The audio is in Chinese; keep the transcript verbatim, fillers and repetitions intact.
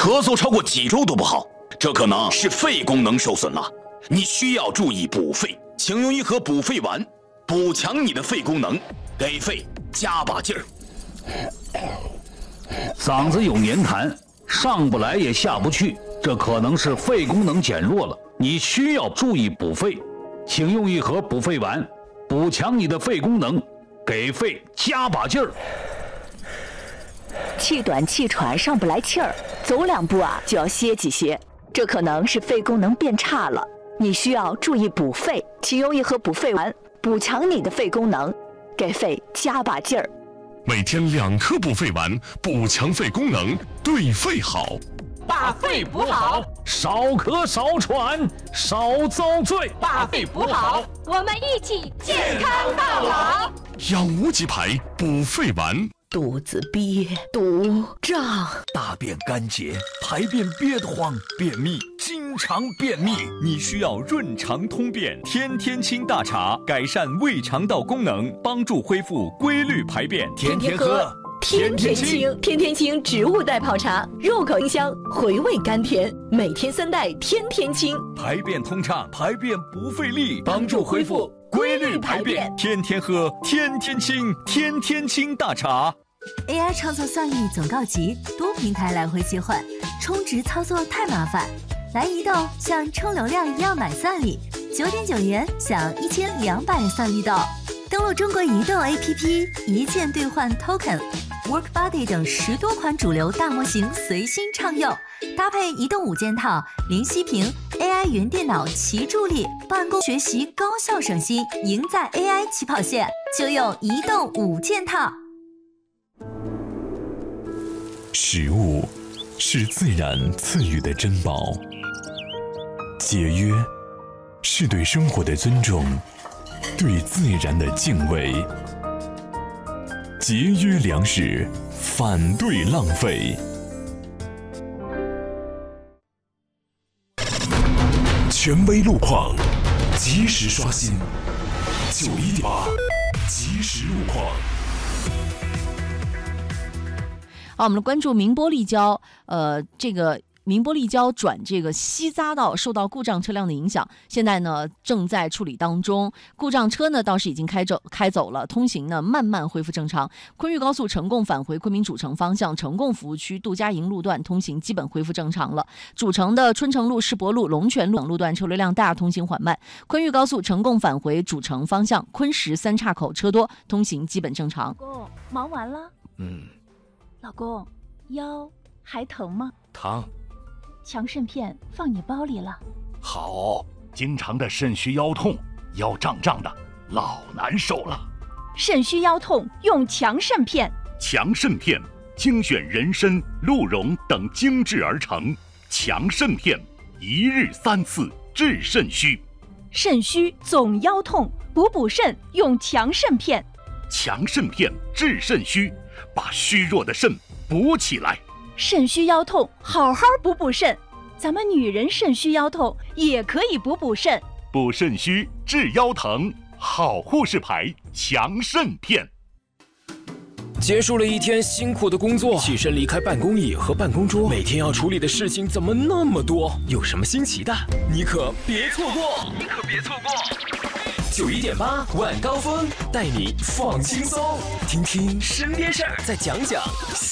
咳嗽超过几周都不好，这可能是肺功能受损了，你需要注意补肺，请用一盒补肺丸，补强你的肺功能，给肺加把劲儿。 嗓子有黏痰，上不来也下不去，这可能是肺功能减弱了，你需要注意补肺，请用一盒补肺丸，补强你的肺功能，给肺加把劲儿。 气短气喘上不来气儿，走两步啊就要歇几歇，这可能是肺功能变差了，你需要注意补肺，请用一盒补肺丸，补强你的肺功能，给肺加把劲儿。 每天两颗补肺丸，补强肺功能，对肺好。 把肺补好， 少咳少喘少遭罪。 把肺补好，我们一起健康到老。 养无极牌补肺丸。 肚子憋、肚胀， 大便干结，排便憋得慌，便秘，经常便秘，你需要润肠通便天天清大茶，改善胃肠道功能，帮助恢复规律排便。天天喝， 天天清，天天清植物代泡茶，入口清香，回味甘甜，每天三袋，天天清， 排便通畅，排便不费力，帮助恢复规律排便。天天喝，天天清，天天清大茶。 A I 创作算力总告急，多平台来回切换，充值操作太麻烦。来移动像充流量一样买算力，九点九元享一千两百算力豆。登录中国移动 A P P， 一键兑换 Token、WorkBuddy 等十多款主流大模型随心畅用，搭配移动五件套、零息屏、A I 云电脑齐助力，办公学习高效省心，赢在 A I 起跑线，就用移动五件套。 食物是自然赐予的珍宝，节约是对生活的尊重，对自然的敬畏。节约粮食，反对浪费。权威路况，及时刷新。九一点八，及时路况。 好，我们关注明波立交，呃，这个明波立交转这个西匝道受到故障车辆的影响，现在呢正在处理当中。故障车呢倒是已经开走开走了，通行呢慢慢恢复正常。昆玉高速成贡返回昆明主城方向成贡服务区杜家营路段通行基本恢复正常了。主城的春城路、世博路、龙泉路等路段车流量大，通行缓慢。昆玉高速成贡返回主城方向昆石三岔口车多，通行基本正常。 老公，忙完了？ 嗯。 老公，腰还疼吗？ 疼。 强肾片放你包里了。 好，经常的肾虚腰痛，腰胀胀的，老难受了。 肾虚腰痛用强肾片。 强肾片精选人参、鹿茸等精制而成，强肾片一日三次治肾虚。 肾虚总腰痛，补补肾用强肾片。 强肾片治肾虚，把虚弱的肾补起来。 肾虚腰痛，好好补补肾。咱们女人肾虚腰痛也可以补补肾。 补肾虚治腰疼，好护士牌强肾片。 结束了一天辛苦的工作，起身离开办公椅和办公桌，每天要处理的事情怎么那么多？有什么新奇的？你可别错过！你可别错过！九一点八晚高峰带你放轻松，听听身边事儿，再讲讲